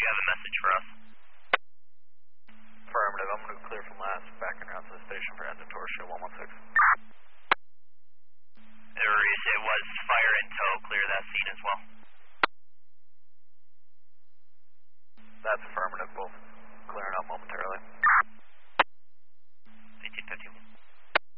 have a message for us? Affirmative, I'm going to clear from last, backing around to the station for end of tour show 116. It was fire in tow, clear that scene as well. That's affirmative, both.